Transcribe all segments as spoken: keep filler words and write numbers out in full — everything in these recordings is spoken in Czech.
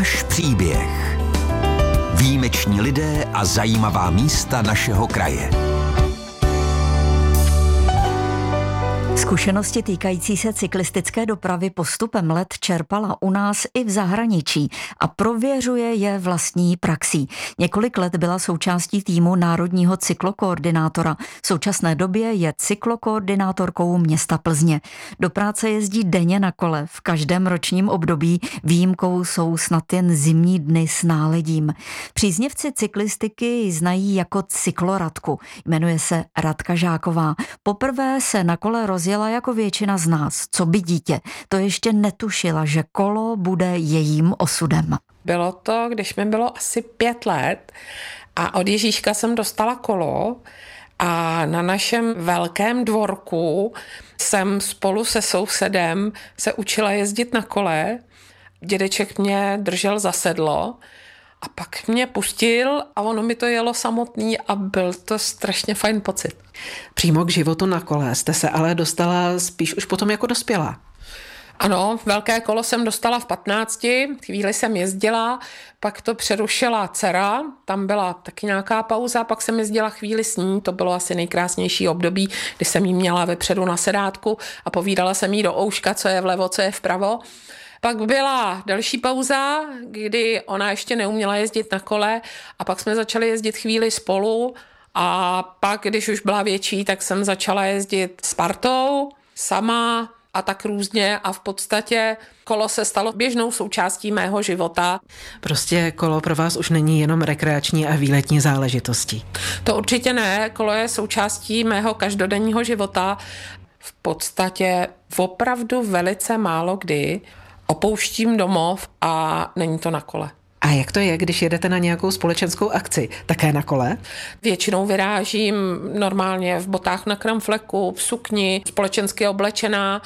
Náš příběh. Výjimeční lidé a zajímavá místa našeho kraje. Zkušenosti týkající se cyklistické dopravy postupem let čerpala u nás i v zahraničí a prověřuje je vlastní praxí. Několik let byla součástí týmu národního cyklokoordinátora. V současné době je cyklokoordinátorkou města Plzně. Do práce jezdí denně na kole v každém ročním období. Výjimkou jsou snad jen zimní dny s náledím. Příznivci cyklistiky ji znají jako cykloradku. Jmenuje se Radka Žáková. Poprvé se na kole rozjela jako většina z nás, co by dítě. To ještě netušila, že kolo bude jejím osudem. Bylo to, když mi bylo asi pět let a od Ježíška jsem dostala kolo a na našem velkém dvorku jsem spolu se sousedem se učila jezdit na kole. Dědeček mě držel za sedlo a pak mě pustil a ono mi to jelo samotný a byl to strašně fajn pocit. Přímo k životu na kole jste se ale dostala spíš už potom jako dospělá. Ano, velké kolo jsem dostala v patnácti, chvíli jsem jezdila, pak to přerušila dcera, tam byla taky nějaká pauza, pak jsem jezdila chvíli s ní, to bylo asi nejkrásnější období, kdy jsem jí měla vepředu na sedátku a povídala jsem jí do ouška, co je vlevo, co je vpravo. Pak byla další pauza, kdy ona ještě neuměla jezdit na kole a pak jsme začali jezdit chvíli spolu a pak, když už byla větší, tak jsem začala jezdit s partou, sama a tak různě a v podstatě kolo se stalo běžnou součástí mého života. Prostě kolo pro vás už není jenom rekreační a výletní záležitostí. To určitě ne, kolo je součástí mého každodenního života. V podstatě opravdu velice málo kdy opouštím domov a není to na kole. A jak to je, když jedete na nějakou společenskou akci? Také na kole? Většinou vyrážím normálně v botách na kramfleku, v sukni, společensky oblečená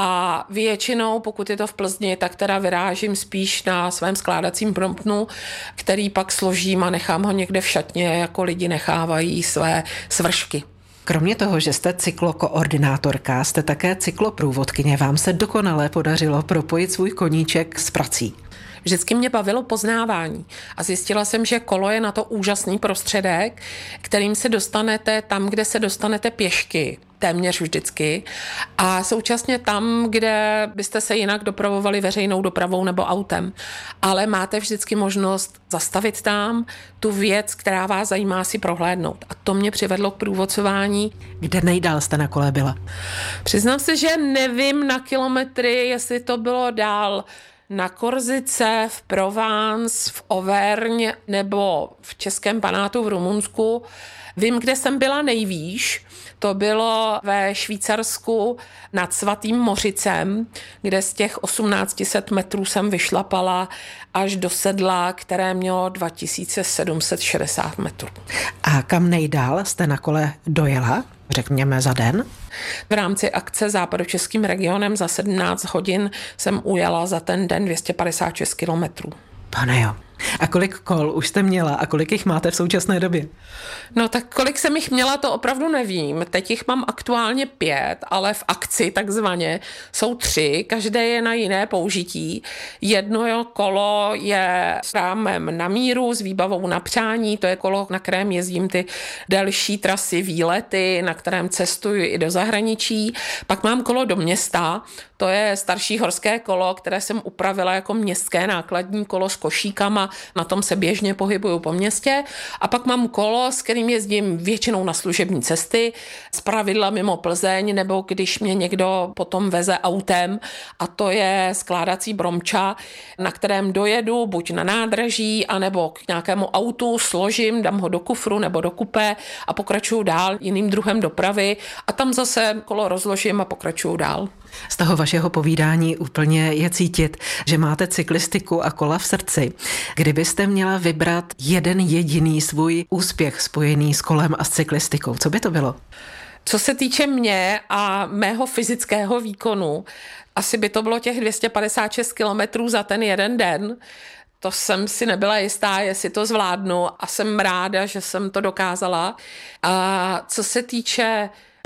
a většinou, pokud je to v Plzni, tak teda vyrážím spíš na svém skládacím promptnu, který pak složím a nechám ho někde v šatně, jako lidi nechávají své svršky. Kromě toho, že jste cyklokoordinátorka, jste také cykloprůvodkyně. Vám se dokonale podařilo propojit svůj koníček s prací. Vždycky mě bavilo poznávání a zjistila jsem, že kolo je na to úžasný prostředek, kterým se dostanete tam, kde se dostanete pěšky, téměř vždycky, a současně tam, kde byste se jinak dopravovali veřejnou dopravou nebo autem. Ale máte vždycky možnost zastavit tam tu věc, která vás zajímá, si prohlédnout. A to mě přivedlo k průvodcování. Kde nejdál jste na kole byla? Přiznám se, že nevím na kilometry, jestli to bylo dál na Korsice, v Provence, v Auvergne nebo v Českém panátu v Rumunsku. Vím, kde jsem byla nejvýš. To bylo ve Švýcarsku nad Svatým Mořicem, kde z těch osmnáct set metrů jsem vyšlapala až do sedla, které mělo dva tisíce sedm set šedesát metrů. A kam nejdál jste na kole dojela? Řekněme za den? V rámci akce Západočeským regionem za sedmnáct hodin jsem ujela za ten den dvě stě padesát šest kilometrů. Pane jo. A kolik kol už jste měla a kolik jich máte v současné době? No tak kolik jsem jich měla, to opravdu nevím. Teď jich mám aktuálně pět, ale v akci takzvaně jsou tři, každé je na jiné použití. Jedno kolo je s rámem na míru, s výbavou na přání, to je kolo, na kterém jezdím ty delší trasy, výlety, na kterém cestuji i do zahraničí. Pak mám kolo do města, to je starší horské kolo, které jsem upravila jako městské nákladní kolo s košíkama, na tom se běžně pohybuju po městě. A pak mám kolo, s kterým jezdím většinou na služební cesty, zpravidla mimo Plzeň, nebo když mě někdo potom veze autem, a to je skládací bromča, na kterém dojedu buď na nádraží, anebo k nějakému autu, složím, dám ho do kufru nebo do kupé a pokračuju dál jiným druhem dopravy a tam zase kolo rozložím a pokračuju dál. Z toho vašeho povídání úplně je cítit, že máte cyklistiku a kola v srdci. Kdybyste měla vybrat jeden jediný svůj úspěch spojený s kolem a s cyklistikou, co by to bylo? Co se týče mě a mého fyzického výkonu, asi by to bylo těch dvě stě padesát šest kilometrů za ten jeden den. To jsem si nebyla jistá, jestli to zvládnu a jsem ráda, že jsem to dokázala. A co se týče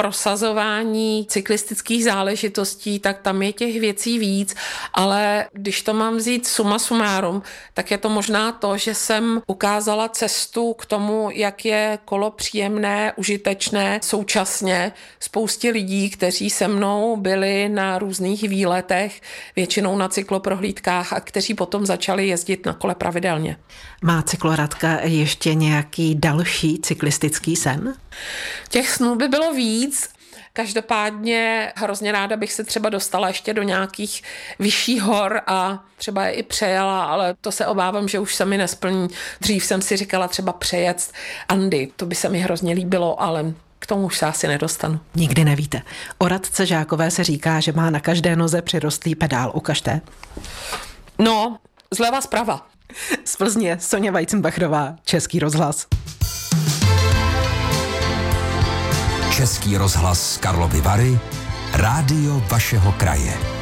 prosazování cyklistických záležitostí, tak tam je těch věcí víc, ale když to mám vzít suma sumárum, tak je to možná to, že jsem ukázala cestu k tomu, jak je kolo příjemné, užitečné, současně spoustě lidí, kteří se mnou byli na různých výletech, většinou na cykloprohlídkách a kteří potom začali jezdit na kole pravidelně. Má cykloradka ještě nějaký další cyklistický sen? Těch snů by bylo víc. Každopádně hrozně ráda bych se třeba dostala ještě do nějakých vyšších hor a třeba je i přejela, ale to se obávám, že už se mi nesplní. Dřív jsem si říkala třeba přejet Andy, to by se mi hrozně líbilo, ale k tomu už se asi nedostanu. Nikdy nevíte. O Radce Žákové se říká, že má na každé noze přirostlý pedál. Ukažte. No, zleva zprava. Z Plzně Soňa Weizenbacherová, Český rozhlas. Český rozhlas Karlovy Vary, rádio vašeho kraje.